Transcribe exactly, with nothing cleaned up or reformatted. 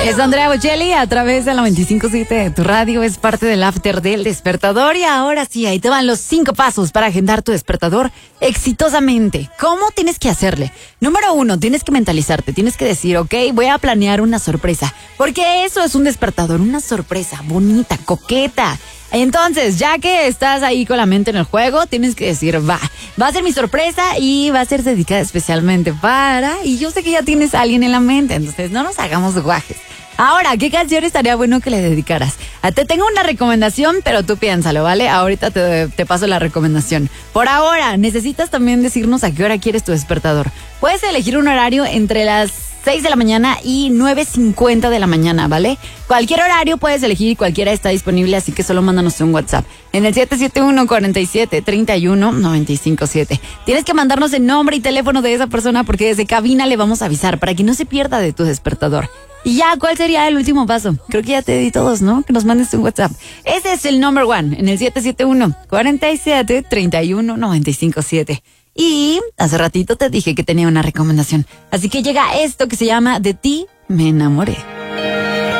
Es Andrea Bocelli a través de la veinticinco siete de tu radio. Es parte del after del despertador. Y ahora sí, ahí te van los cinco pasos para agendar tu despertador exitosamente. ¿Cómo tienes que hacerle? Número uno, tienes que mentalizarte. Tienes que decir, ok, voy a planear una sorpresa. Porque eso es un despertador, una sorpresa bonita, coqueta. Entonces, ya que estás ahí con la mente en el juego, tienes que decir, va, va a ser mi sorpresa y va a ser dedicada especialmente para... Y yo sé que ya tienes a alguien en la mente, entonces no nos hagamos guajes. Ahora, ¿qué canción estaría bueno que le dedicaras? Ah, te tengo una recomendación, pero tú piénsalo, ¿vale? Ahorita te, te paso la recomendación. Por ahora, necesitas también decirnos a qué hora quieres tu despertador. Puedes elegir un horario entre las seis de la mañana y nueve cincuenta de la mañana, ¿vale? Cualquier horario puedes elegir y cualquiera está disponible, así que solo mándanos un WhatsApp en el siete siete uno, cuatro siete, tres uno, nueve cinco siete. Tienes que mandarnos el nombre y teléfono de esa persona porque desde cabina le vamos a avisar para que no se pierda de tu despertador. Y ya, ¿cuál sería el último paso? Creo que ya te di todos, ¿no? Que nos mandes un WhatsApp. Ese es el number one, en el siete siete uno, cuatro siete, tres uno, nueve cinco siete. Y hace ratito te dije que tenía una recomendación. Así que llega esto que se llama De ti me enamoré.